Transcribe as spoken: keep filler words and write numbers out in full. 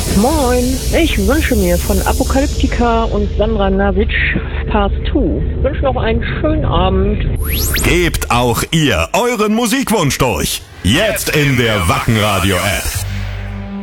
Moin, ich wünsche mir von Apokalyptika und Sandra Navic Part zwei. Ich wünsche noch einen schönen Abend. Gebt auch ihr euren Musikwunsch durch. Jetzt in der Wacken Radio App.